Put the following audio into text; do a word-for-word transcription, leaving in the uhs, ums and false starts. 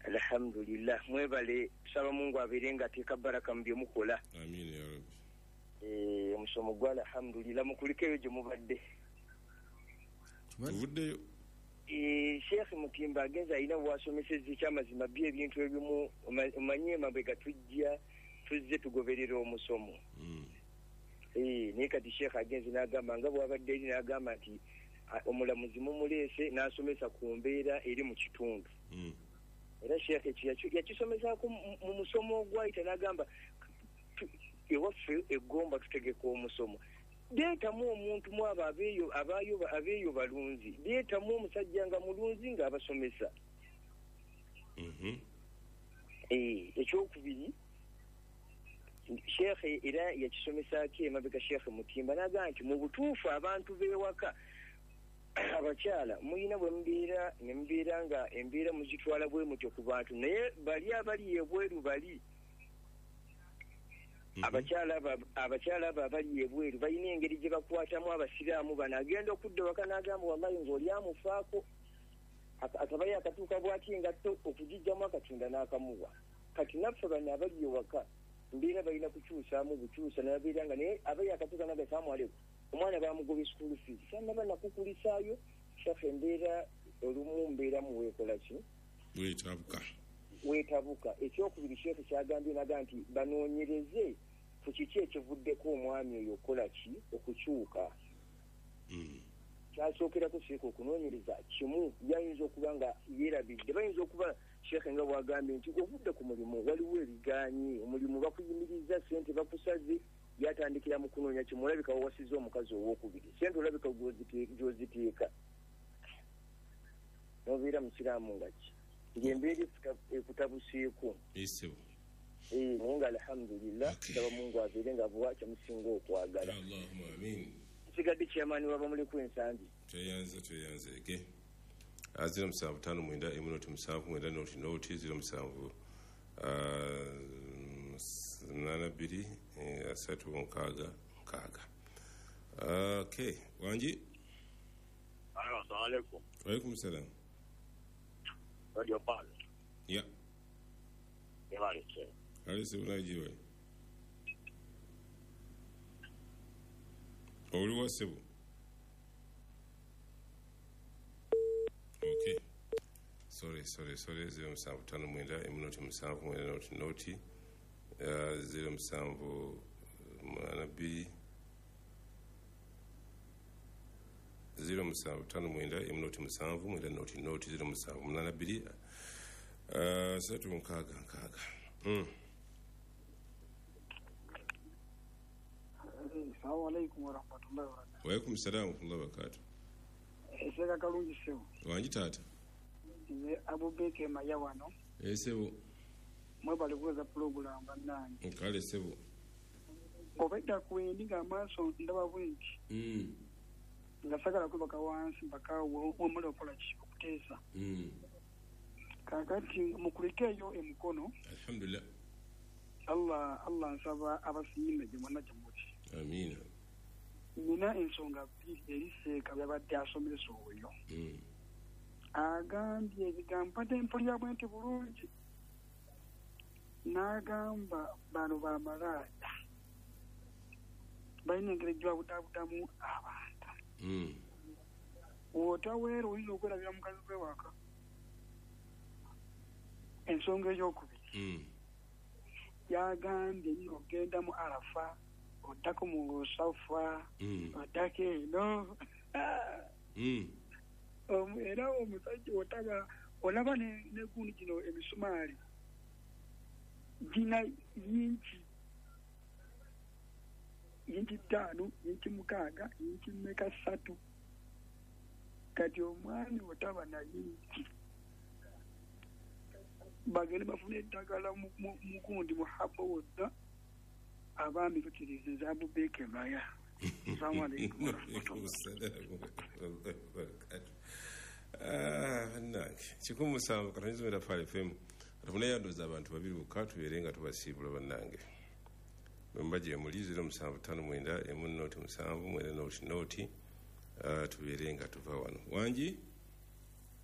Alhamdulillah mwebale saba Mungu aberenga teka baraka mbye mukola. Amin ya Rabbi. Eh musomo gwa alhamdulillah mukulikeyo je mubadde. Tubudde eh Sheikh Mutimba agenza ina wasomesezi kyamazima bye ebintu ebimu umanye mabega tujja tuzze tugoberera omusomo. Mm. Eh ne kati Sheikh agenza nagamba ngabo abadde eri nagamba nti omulamuzi mumulese nasomesa ku mbeera eri mu kitundu. Mm. Era Sheikh yakisomesa ku mu musomo gwaita nagamba ewaffe egomba tutegeka omusomo. Deta mu omuntu mu aba abeyo abayo abeyo balunzi. Deta mu omusajja nga mulunzi nga abasomesa. Mhm. Eh ekyokubiri Sheikh era yakisomesa ke mabega Sheikh Mutimba naga nti mu butuufu abantu bewaka abakyala muyina bwe mbiira ne mbiira nga embiira muzitwala bwe mutyo ku bantu naye bali abali ebweru bali abakyala abakyala abali ebweru bayina engeri gye bakwatamu abasiraamu bano agenda okudda waka n'agamba wallahi ng'oli amufaako akabaye akatuuka bw'ati engatto okugijjamu akatunda n'akamuwa kati naffe bano abali ewaka mbiira balina kukyusaamu bukyusa nababeera nga naye abaye akatuuka n'agasaamu aleku omwana bamugobye school fees sanaba nakukulisaayo Sheikh embeera olumu mbeera mu weekola ki weetabuka weetabuka ekyokubiri Sheikh kyagambye naga nti banoonyereze ku kiki ekivuddeko omwami oyo okukola ki okukyuka. Mm. Kyasookerako Sheikh okunoonyereza kimu yayinza okuba nga yeerabidde bayinza okuba Sheikh nga bwagambye nti ovudde ku mulimu waliwo ebigaanyi omulimu bakuyimiriza sente bakusaze yatandikira mu kunoonya kimulabika wawasiza omukazi ow'okubiri sente olabika gyoziteeka nobeera musiraamu nga ki ng'embeera ekutabuseeko isebo eh naye nga alhamdulillah saba Mungu abeere nga bwa kyamusinga okwagala. Allahumma amin. Kigadde kyamaani waba muliku ensangi tweyanze tweyanze ge azira musanvu tano mwenda emunoti musanvu mwenda noti noti ziro musanvu nana biri asatu nkaaga nkaaga. Okay wanji assalamu alaikum. Wa alaikum salam. Radio Pal. Ya Yevale che. alise unajiwe oli wasebu. Okay sorry sorry sorry zero musanvu tano mwenda emunoti musanvu mwenda noti noti uh, zero musanvu mwana biri zero musanvu tano mwenda emunoti musanvu mwenda noti noti zero musanvu mwana biri uh, satu nkaaga nkaaga. Mm. Assalamu alaikum wa rahmatullahi wa barakatuh. Wa alaikum salam wa rahmatullahi wa barakatuh. Esega kalungi sewo. Wanji tata. Nze Abubeke Mayawano. Esebo. Mwe bali kuweza program banani. Nkale sebo. Obedda kwendi nga maaso ndaba bwingi. Mm. Ngasagala kubaka wansi mpaka wo omuli okola ki okuteesa. Mm. Kakati mukulikeyo emukono. Alhamdulillah. Allah Allah nsaba abasiime gye mwana gye muti. Amina. Nina ensonga bbiri eriseeka byabadde asomesa oyo. Mm. Agambye ebigambo mpulira bwenti bulungi. N'agamba bano bamalaaya balina engeri gye babudaabudamu abantu. Mm. Wotaweera olina okwerabira mukazi gwe waka. Ensonga ey'okubiri. Mm. Yagambye nno ogenda mu Arafa oddako mu Safa Mm. oddako eno. Mm. Era omusajja otaba olaba n'egundi gino emisumaali gina yinki yinki ttaano yinki mukaaga yinki mmeka ssatu kati omwami otaba na yinki bagende bafuna eddagala mugundi muhaba wonna abaami tukirize Abubeke Maya. Assalamu alaikum wa rahmatullahi wa barakatuh. Ah, nange kikumu musanvu katonizimira Fale F M atufuna yanduza abantu babiri bokka tubeere nga tubasiibula bannange bwembaje muli zero musanvu tano mwenda emu noti musanvu mwenda noti noti tubeere nga tuva wano wanji